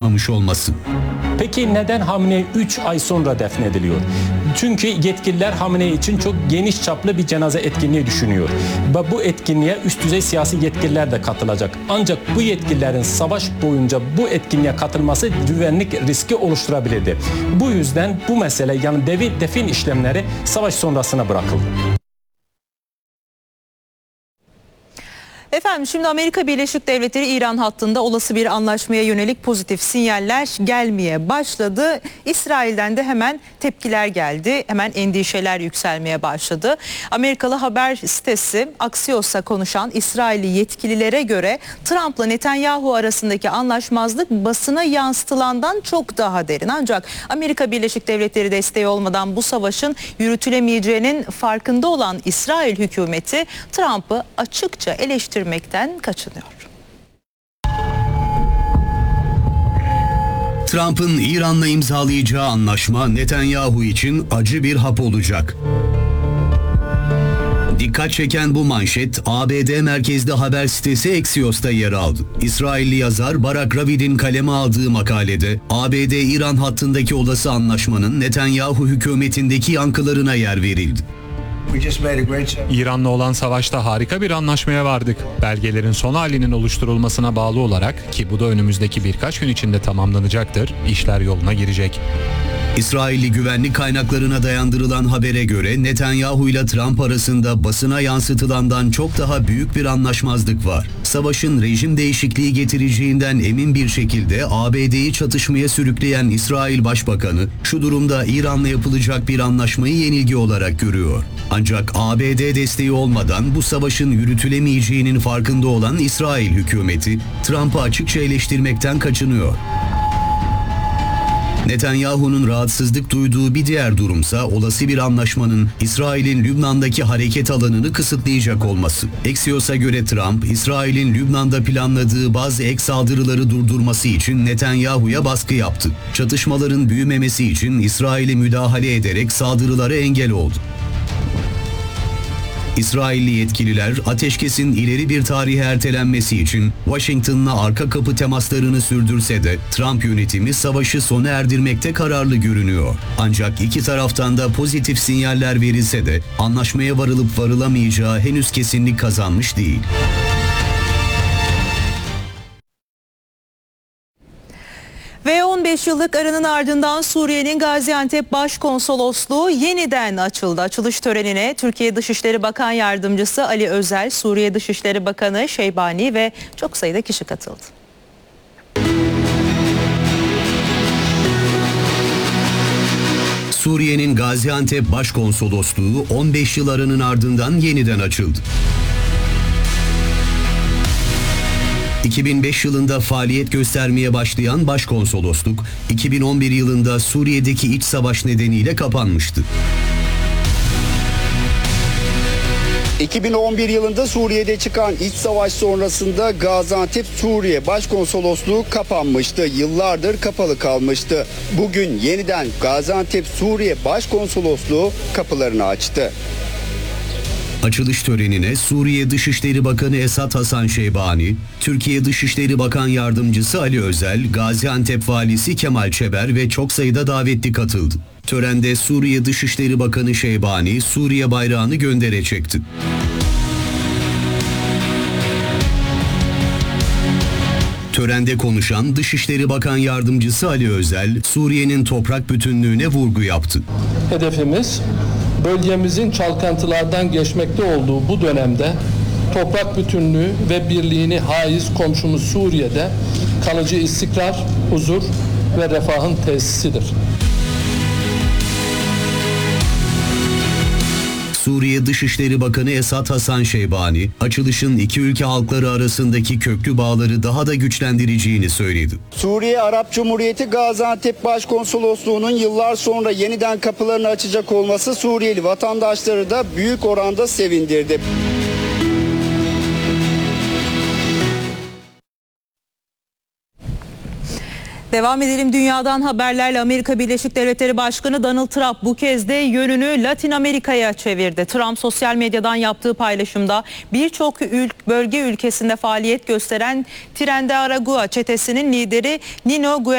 yapmamış olması. Peki neden Hamenei 3 ay sonra defnediliyor? Çünkü yetkililer Hamenei için çok geniş çaplı bir cenaze etkinliği düşünüyor. Ve bu etkinliğe üst düzey siyasi yetkililer de katılacak. Ancak bu yetkililerin savaş boyunca bu etkinliğe katılması güvenlik riski oluşturabilirdi. Bu yüzden bu mesele yani defin işlemleri savaş sonrasına bırakıldı. Efendim şimdi Amerika Birleşik Devletleri İran hattında olası bir anlaşmaya yönelik pozitif sinyaller gelmeye başladı. İsrail'den de hemen tepkiler geldi. Hemen endişeler yükselmeye başladı. Amerikalı haber sitesi Axios'a konuşan İsrailli yetkililere göre Trump'la Netanyahu arasındaki anlaşmazlık basına yansıtılandan çok daha derin. Ancak Amerika Birleşik Devletleri desteği olmadan bu savaşın yürütülemeyeceğinin farkında olan İsrail hükümeti Trump'ı açıkça eleştirmekten kaçınıyor. Trump'ın İran'la imzalayacağı anlaşma Netanyahu için acı bir hap olacak. Dikkat çeken bu manşet ABD merkezli haber sitesi Axios'ta yer aldı. İsrailli yazar Barak Ravid'in kaleme aldığı makalede ABD-İran hattındaki olası anlaşmanın Netanyahu hükümetindeki yankılarına yer verildi. İran'la olan savaşta harika bir anlaşmaya vardık. Belgelerin son halinin oluşturulmasına bağlı olarak ki bu da önümüzdeki birkaç gün içinde tamamlanacaktır, işler yoluna girecek. İsrailli güvenlik kaynaklarına dayandırılan habere göre Netanyahu ile Trump arasında basına yansıtılandan çok daha büyük bir anlaşmazlık var. Savaşın rejim değişikliği getireceğinden emin bir şekilde ABD'yi çatışmaya sürükleyen İsrail Başbakanı şu durumda İran'la yapılacak bir anlaşmayı yenilgi olarak görüyor. Ancak ABD desteği olmadan bu savaşın yürütülemeyeceğinin farkında olan İsrail hükümeti Trump'ı açıkça eleştirmekten kaçınıyor. Netanyahu'nun rahatsızlık duyduğu bir diğer durumsa olası bir anlaşmanın İsrail'in Lübnan'daki hareket alanını kısıtlayacak olması. Axios'a göre Trump, İsrail'in Lübnan'da planladığı bazı ek saldırıları durdurması için Netanyahu'ya baskı yaptı. Çatışmaların büyümemesi için İsrail'e müdahale ederek saldırılara engel oldu. İsrailli yetkililer ateşkesin ileri bir tarihe ertelenmesi için Washington'la arka kapı temaslarını sürdürse de Trump yönetimi savaşı sona erdirmekte kararlı görünüyor. Ancak iki taraftan da pozitif sinyaller verilse de anlaşmaya varılıp varılamayacağı henüz kesinlik kazanmış değil. Ve 15 yıllık aranın ardından Suriye'nin Gaziantep Başkonsolosluğu yeniden açıldı. Açılış törenine Türkiye Dışişleri Bakan Yardımcısı Ali Özel, Suriye Dışişleri Bakanı Şeybani ve çok sayıda kişi katıldı. Suriye'nin Gaziantep Başkonsolosluğu 15 yıl aranın ardından yeniden açıldı. 2005 yılında faaliyet göstermeye başlayan başkonsolosluk, 2011 yılında Suriye'deki iç savaş nedeniyle kapanmıştı. 2011 yılında Suriye'de çıkan iç savaş sonrasında Gaziantep Suriye Başkonsolosluğu kapanmıştı. Yıllardır kapalı kalmıştı. Bugün yeniden Gaziantep Suriye Başkonsolosluğu kapılarını açtı. Açılış törenine Suriye Dışişleri Bakanı Esad Hasan Şeybani, Türkiye Dışişleri Bakan Yardımcısı Ali Özel, Gaziantep Valisi Kemal Çeber ve çok sayıda davetli katıldı. Törende Suriye Dışişleri Bakanı Şeybani, Suriye bayrağını göndere çekti. Törende konuşan Dışişleri Bakan Yardımcısı Ali Özel, Suriye'nin toprak bütünlüğüne vurgu yaptı. Hedefimiz, bölgemizin çalkantılardan geçmekte olduğu bu dönemde toprak bütünlüğü ve birliğini haiz komşumuz Suriye'de kalıcı istikrar, huzur ve refahın tesisidir. Suriye Dışişleri Bakanı Esad Hasan Şeybani, açılışın iki ülke halkları arasındaki köklü bağları daha da güçlendireceğini söyledi. Suriye Arap Cumhuriyeti Gaziantep Başkonsolosluğu'nun yıllar sonra yeniden kapılarını açacak olması Suriyeli vatandaşları da büyük oranda sevindirdi. Devam edelim dünyadan haberlerle. Amerika Birleşik Devletleri Başkanı Donald Trump bu kez de yönünü Latin Amerika'ya çevirdi. Trump sosyal medyadan yaptığı paylaşımda birçok bölge ülkesinde faaliyet gösteren Tren de Aragua çetesinin lideri Nino